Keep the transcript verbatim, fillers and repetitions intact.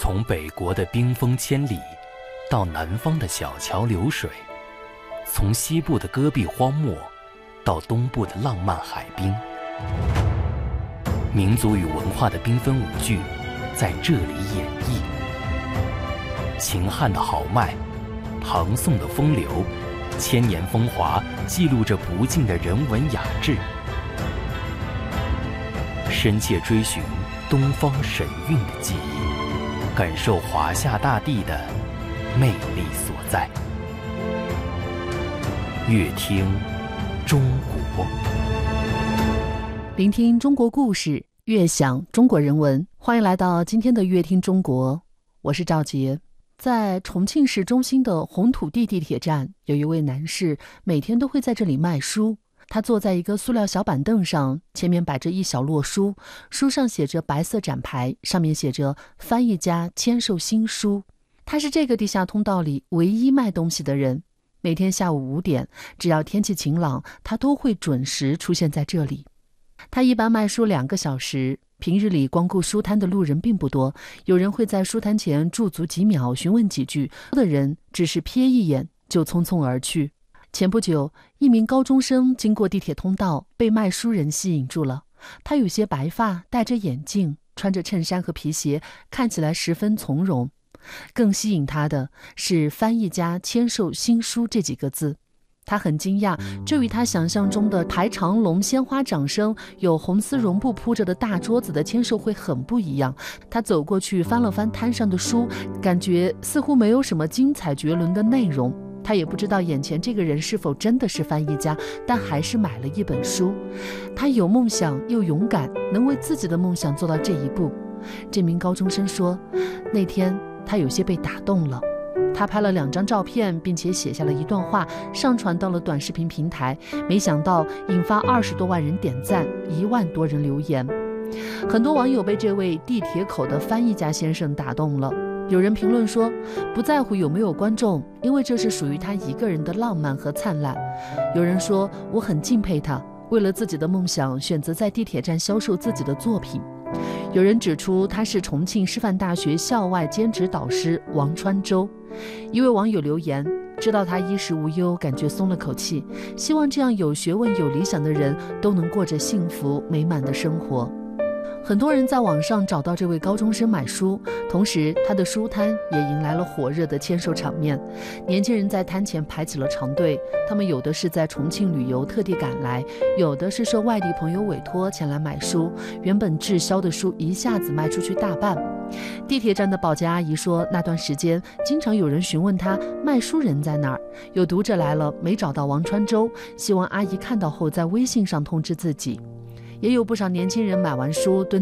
从北国的冰封千里，到南方的小桥流水，从西部的戈壁荒漠，到东部的浪漫海滨，民族与文化的缤纷舞剧在这里演绎。秦汉的豪迈，唐宋的风流，千年风华记录着不尽的人文雅致，深切追寻东方神韵的记忆，感受华夏大地的魅力所在。乐听中国， 聆听中国故事，悦享中国人文。欢迎来到今天的乐听中国，我是赵杰。在重庆市中心的红土地地铁站，有一位男士每天都会在这里卖书。他坐在一个塑料小板凳上，前面摆着一小摞书，书上写着白色展牌，上面写着翻译家签售新书。他是这个地下通道里唯一卖东西的人。每天下午五点，只要天气晴朗，他都会准时出现在这里。他一般卖书两个小时，平日里光顾书摊的路人并不多，有人会在书摊前驻足几秒询问几句，多的人只是瞥一眼就匆匆而去。前不久，一名高中生经过地铁通道，被卖书人吸引住了。他有些白发，戴着眼镜，穿着衬衫和皮鞋，看起来十分从容。更吸引他的是翻译家签售新书这几个字。他很惊讶，这与他想象中的排长龙、鲜花掌声、有红丝绒布铺着的大桌子的签售会很不一样。他走过去翻了翻摊上的书，感觉似乎没有什么精彩绝伦的内容。他也不知道眼前这个人是否真的是翻译家，但还是买了一本书。他有梦想又勇敢，能为自己的梦想做到这一步。这名高中生说，那天他有些被打动了。他拍了两张照片，并且写下了一段话，上传到了短视频平台，没想到引发二十多万人点赞，一万多人留言。很多网友被这位地铁口的翻译家先生打动了。有人评论说，不在乎有没有观众，因为这是属于他一个人的浪漫和灿烂。有人说，我很敬佩他，为了自己的梦想选择在地铁站销售自己的作品。有人指出，他是重庆师范大学校外兼职导师王川洲。一位网友留言，知道他衣食无忧，感觉松了口气，希望这样有学问有理想的人都能过着幸福美满的生活。很多人在网上找到这位高中生买书，同时他的书摊也迎来了火热的签售场面。年轻人在摊前排起了长队，他们有的是在重庆旅游特地赶来，有的是受外地朋友委托前来买书，原本滞销的书一下子卖出去大半。地铁站的保洁阿姨说，那段时间经常有人询问她卖书人在哪儿，有读者来了没找到王川洲，希望阿姨看到后在微信上通知自己。也有不少年轻人买完书蹲